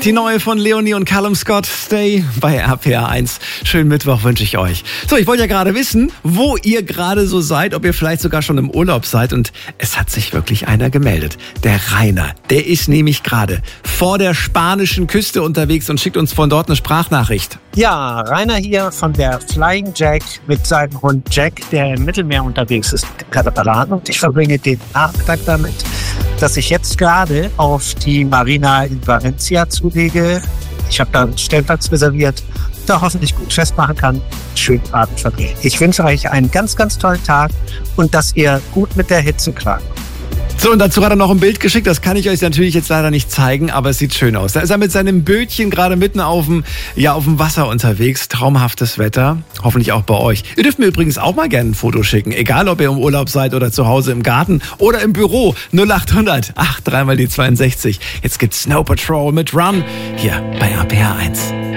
Die neue von Leonie und Callum Scott, Stay bei RPR 1. Schönen Mittwoch wünsche ich euch. So, ich wollte ja gerade wissen, wo ihr gerade so seid, ob ihr vielleicht sogar schon im Urlaub seid. Und es hat sich wirklich einer gemeldet. Der Rainer, der ist nämlich gerade vor der spanischen Küste unterwegs und schickt uns von dort eine Sprachnachricht. Ja, Rainer hier von der Flying Jack mit seinem Hund Jack, der im Mittelmeer unterwegs ist mit dem Katamaran. Und ich verbringe den Nachmittag damit, dass ich jetzt gerade auf die Marina in Valencia zulege. Ich habe da einen Stellplatz reserviert, da hoffentlich gut festmachen kann, schönen Abend verbringen. Ich wünsche euch einen ganz, ganz tollen Tag und dass ihr gut mit der Hitze klarkommt. So, und dazu hat er noch ein Bild geschickt. Das kann ich euch natürlich jetzt leider nicht zeigen, aber es sieht schön aus. Da ist er mit seinem Bötchen gerade mitten auf dem Wasser unterwegs. Traumhaftes Wetter. Hoffentlich auch bei euch. Ihr dürft mir übrigens auch mal gerne ein Foto schicken. Egal, ob ihr im Urlaub seid oder zu Hause im Garten oder im Büro. 0800 83 mal die 62. Jetzt gibt's Snow Patrol mit Run hier bei RPR 1.